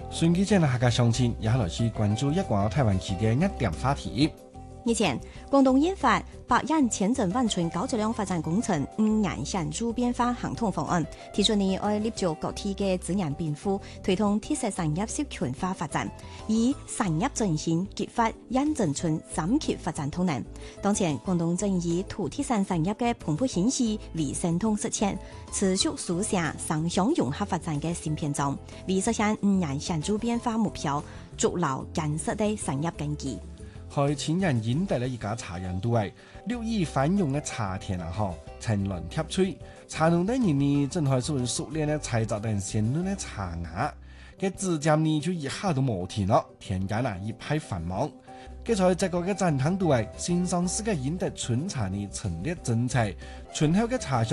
順記者呢，下個詳情也來去關注一個台灣區的一點話題。 日前，廣東印發白洋前鎮灣村高質量發展工程5年顯著變化行動方案，提出呢愛立足各地嘅資源變富，推動特色產業社群化發展，以產業振興激發印鎮村3級發展動能。當前，廣東正以土特產產業嘅蓬勃興起為生動實踐，持續書寫雙向融合發展嘅新篇章，為實現5年顯著變化目標築牢堅實的產業根基。 喺前人引得了一家茶園都係留意繁榮嘅茶田啊！嗬，層巒貼翠，茶農的人呢正係屬於熟練嘅採摘等鮮嫩嘅茶芽，嘅指甲呢就一下都冇停咯，田間啊一派繁忙。嘅在這個嘅展廳都係欣賞世界引得春茶呢陳列真彩，醇厚嘅茶香。